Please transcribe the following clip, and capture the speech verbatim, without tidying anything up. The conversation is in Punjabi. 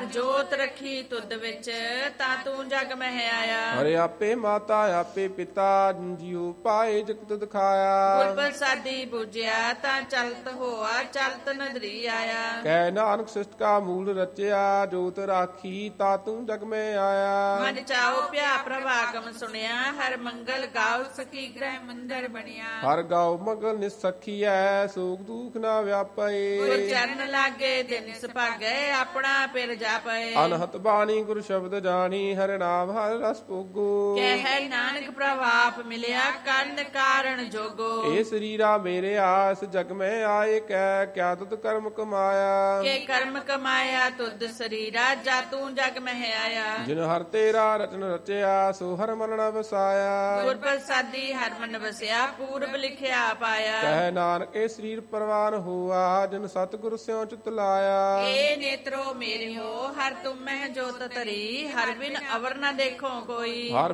ਜੋਤ ਰੱਖੀ ਤੁਧ ਵਿੱਚ, ਤਾਂ ਤੂੰ ਜਗ ਮਹਿ ਆਇਆ। ਹਰਿ ਆਪੇ ਮਾਤਾ ਆਪੇ ਪਿਤਾ, ਜਿਉ ਪਾਏ ਜਗਤ ਦਿਖਾਇਆ। ਗੁਰ ਪ੍ਰਸਾਦੀ ਬੁਝਿਆ, ਤਾਂ ਚਲਤ ਹੋਆ ਚਲਤ ਨਦਰੀ ਆਇਆ। ਕਹਿ ਨਾਨਕ ਸਿਸ਼ਟ ਕਾ ਮੂਲ ਰਚਿਆ, ਜੋਤ ਰਾਖੀ ਤਾ ਤੂੰ ਜਗ ਮੈਂ ਆਇਆ। ਮਨ ਚਾਉ ਪਿਆ ਪ੍ਰਭਾਗਮ ਸੁਣਿਆ, ਹਰ ਮੰਗਲ ਗਾਉ ਸਕੀ ਗ੍ਰਹਿ ਮੰਦਰ ਬਣਿਆ। ਹਰ ਗਾਉ ਮਗਲ ਨਿਸਖੀਐ, ਸੋਗ ਦੁਖ ਨਾ ਵਿਆਪੈ। ਗੁਰ ਚਰਨ ਲਾਗੇ ਦਿਨ ਸੁਭਾਗੈ, ਆਪਣਾ ਪਿਰ ਜਾਪੈ। ਅਨਹਤ ਬਾਣੀ ਗੁਰ ਸ਼ਬਦ ਜਾਣੀ, ਹਰਿ ਨਾਮ ਹਰਿ ਰਸ ਭੋਗੋ। ਕਹਿ ਨਾਨਕ ਪ੍ਰਭਾਪ ਮਿਲਿਆ, ਕੰਨ ਕਾਰਣ ਜੋਗੋ। ਇਹ ਸਰੀਰਾ ਮੇਰੇ ਆਸ, ਜਗ ਮੈਂ ਆਏ ਕੈ, ਕਿਆ ਤੁਧ ਕਰਮ ਕਮਾਇਆ। ਕੇ ਕਰਮ ਕਮਾਇਆ ਤੁਧ ਸਰੀਰਾ, ਜਾ ਤੂੰ ਜਗ ਮਹਿ ਆਇਆ। ਜਿਨ ਹਰ ਤੇਰਾ ਰਚਨ ਰਚਿਆ, ਸੋ ਹਰ ਮਨ ਨ ਵਸਾਇਆ। ਗੁਰ ਪ੍ਰਸਾਦੀ ਹਰ ਮਨ ਵਸਿਆ, ਪੂਰਬ ਲਿਖਿਆ ਪਾਇਆ। ਕਹਿ ਨਾਨਕ ਇਹ ਸਰੀਰ ਪਰਵਾਨ ਹੋਆ, ਜਿਨ ਸਤਿਗੁਰ ਸਿਉ ਚਿਤ ਲਾਇਆ। ਏ ਨੇਤਰੋ ਮੇਰੇ ਹੋ, ਹਰ ਤੁਮ ਮਹਿ ਜੋਤ ਤਰੀ, ਹਰ ਬਿਨ ਅਵਰ ਨ ਦੇਖੋ ਕੋਈ। ਹਰ